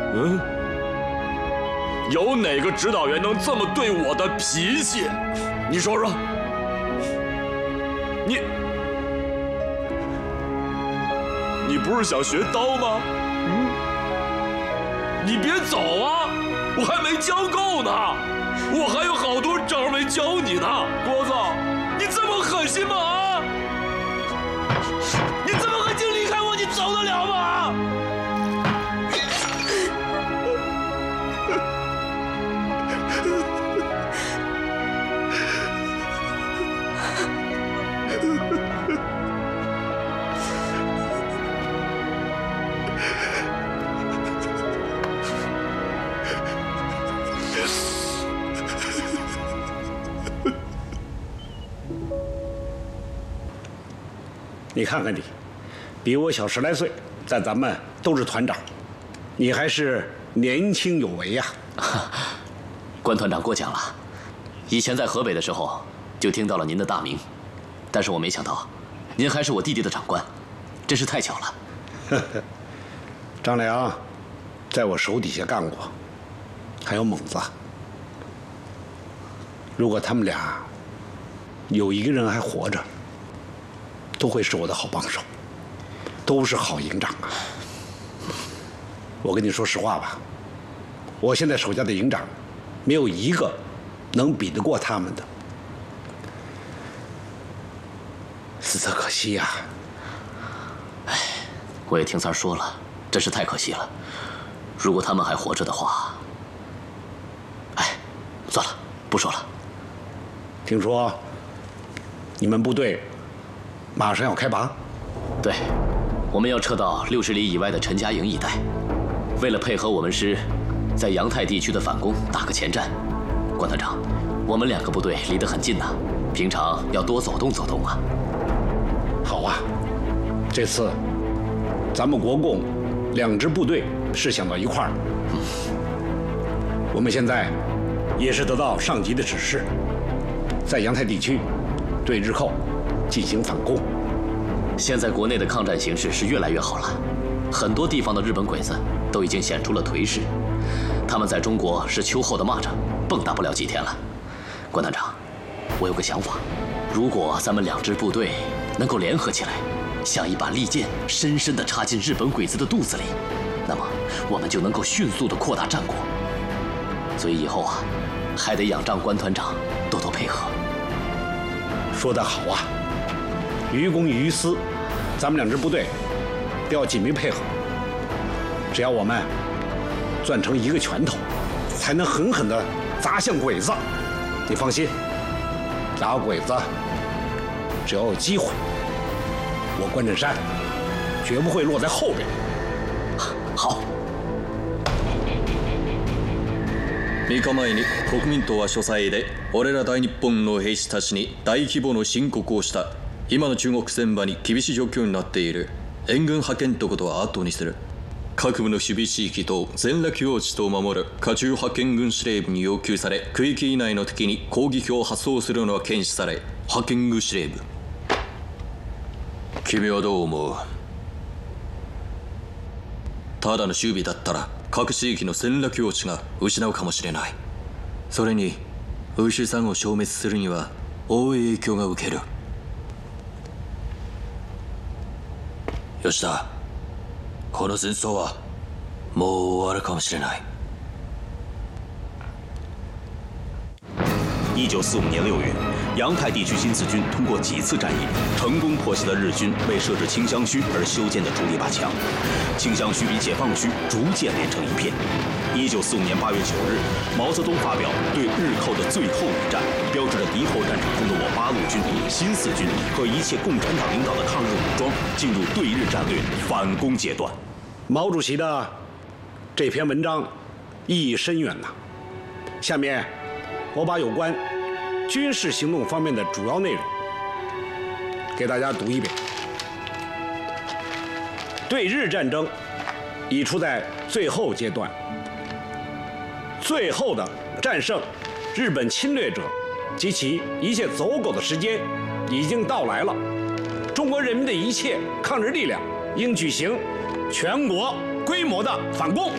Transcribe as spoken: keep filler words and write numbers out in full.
嗯，有哪个指导员能这么对我的脾气？你说说，你你不是想学刀吗？嗯，你别走啊，我还没教够呢，我还有好多招没教你呢，郭子，你这么狠心吗？啊，你这么狠心离开我，你走得了吗？ 你看看你，比我小十来岁，在咱们都是团长，你还是年轻有为呀！ 关团长过奖了。以前在河北的时候，就听到了您的大名，但是我没想到，您还是我弟弟的长官，真是太巧了。 张良，在我手底下干过，还有猛子。如果他们俩有一个人还活着，都会是我的好帮手，都是好营长啊！我跟你说实话吧，我现在手下的营长，没有一个能比得过他们的，死则可惜呀！ 哎，我也听三儿说了，真是太可惜了。如果他们还活着的话，哎，算了，不说了。 听说你们部队马上要开拔？ 对，我们要撤到六十里以外的陈家营一带，为了配合我们师在阳太地区的反攻打个前站。关团长，我们两个部队离得很近呐，平常要多走动走动啊。 好啊，这次咱们国共两支部队是想到一块儿了。嗯，我们现在也是得到上级的指示，在阳太地区对日寇进行反攻。 现在国内的抗战形势是越来越好了，很多地方的日本鬼子都已经显出了颓势，他们在中国是秋后的蚂蚱，蹦跶不了几天了。关团长，我有个想法，如果咱们两支部队能够联合起来，像一把利剑深深地插进日本鬼子的肚子里，那么我们就能够迅速地扩大战果。所以以后啊，还得仰仗关团长多多配合。 说得好啊，于公于私，咱们两支部队都要紧密配合。只要我们攥成一个拳头，才能狠狠地砸向鬼子。你放心，打鬼子只要有机会，我关震山绝不会落在后边。 好。 三日前に国民党は書斎で俺ら大日本の兵士たちに大規模の申告をした。今の中国船場に厳しい状況になっている。援軍派遣ってことは後にする。各部の守備地域と全落用地とを守る過重派遣軍司令部に要求され、区域以内の敵に攻撃を発動するのは禁止され、派遣軍司令部。君はどう思う？ただの守備だったら各地域の戦略用地が失うかもしれない。それに牛さんを消滅するには大い影響が受ける。吉田、この戦争はもう終わるかもしれない。 一九四五年六月，阳太地区新四军通过几次战役，成功破坏了日军为设置清乡区而修建的竹篱笆墙。清乡区比解放区逐渐连成一片。一九四五年八月九日，毛泽东发表对日寇的最后一战，标志着敌后战场中的我八路军、新四军和一切共产党领导的抗日武装进入对日战略反攻阶段。 毛主席的这篇文章意义深远呐。下面我把有关军事行动方面的主要内容给大家读一遍。对日战争已处在最后阶段，最后的战胜日本侵略者及其一切走狗的时间已经到来了。中国人民的一切抗日力量应举行全国规模的反攻。